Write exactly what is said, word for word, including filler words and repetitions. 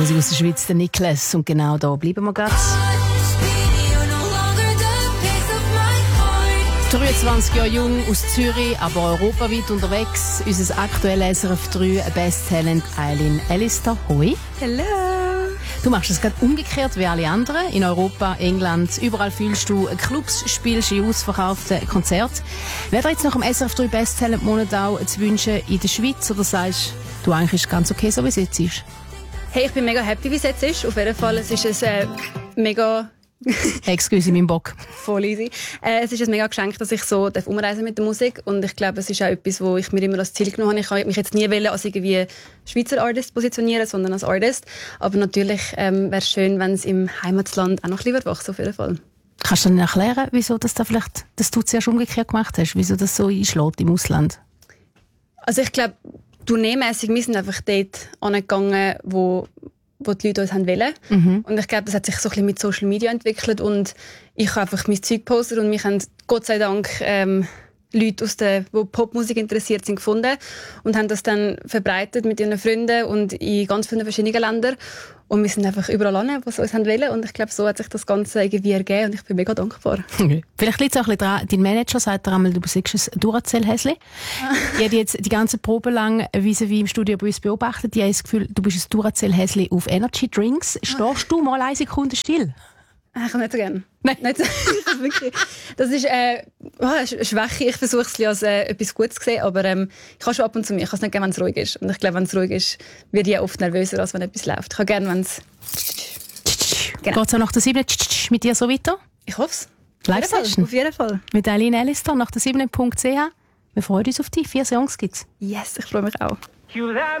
Musik aus der Schweiz, der Niklas. Und genau da bleiben wir gerade. dreiundzwanzig Jahre jung, aus Zürich, aber europaweit unterwegs. Unser aktuelles S R F drei Best-Talent Eileen Ellister. Hoi. Hallo. Du machst es gerade umgekehrt wie alle anderen. In Europa, England, überall fühlst du Clubs, spielst in ausverkauften Konzerten. Wäre dir jetzt nach dem S R F drei Best-Talent Monat auch zu wünschen in der Schweiz? Oder sagst du, eigentlich ist es ganz okay, so wie es jetzt ist? Hey, ich bin mega happy, wie es jetzt ist. Auf jeden Fall, es ist ein äh, mega... Excuse, mein Bock. Voll easy. Äh, es ist ein mega Geschenk, dass ich so umreisen mit der Musik. Und ich glaube, es ist auch etwas, wo ich mir immer als Ziel genommen habe. Ich kann mich jetzt nie als irgendwie Schweizer Artist positionieren, sondern als Artist. Aber natürlich ähm, wäre es schön, wenn es im Heimatland auch noch ein bisschen wachsen, auf jeden Fall. Kannst du dann erklären, wieso das da vielleicht, dass du es ja schon umgekehrt gemacht hast, wieso das so einschlägt im Ausland? Also ich glaube, tourneemässig, wir sind einfach dort angegangen, wo wo die Leute uns haben wollen. Mhm. Und ich glaube, das hat sich so ein bisschen mit Social Media entwickelt und ich habe einfach mein Zeug gepostet und mich haben Gott sei Dank ähm, Leute, aus der, die Popmusik interessiert sind, gefunden und haben das dann verbreitet mit ihren Freunden und in ganz vielen verschiedenen Ländern. Und wir sind einfach überall an, was uns haben wollen. Und ich glaube, so hat sich das Ganze irgendwie ergeben und ich bin mega dankbar. Okay. Vielleicht liegt es auch ein bisschen daran, dein Manager sagt dir einmal, du bist ein Duracell-Häsli. Ich habe jetzt die ganze Probe lang vis-à-vis im Studio bei uns beobachtet. Ich habe das Gefühl, du bist ein Duracell-Häsli auf Energy Drinks. Stehst du mal eine Sekunde still? Ich kann nicht so gerne. Nein. Nicht so, wirklich. Das ist äh, oh, eine Schwäche. Ich versuche es als äh, etwas Gutes zu sehen, aber ähm, ich kann schon ab und zu mir. Ich kann es nicht gerne, wenn es ruhig ist. Und ich glaube, wenn es ruhig ist, werde ich oft nervöser, als wenn etwas läuft. Ich kann gerne, wenn es... Genau. Geht es auch nach der sieben mit dir so weiter? Ich hoffe es. Live-Session? Auf jeden Fall. Mit Eileen Ellister nach der sieben punkt c h. Wir freuen uns auf dich. Vier Songs gibt's. Yes, ich freue mich auch.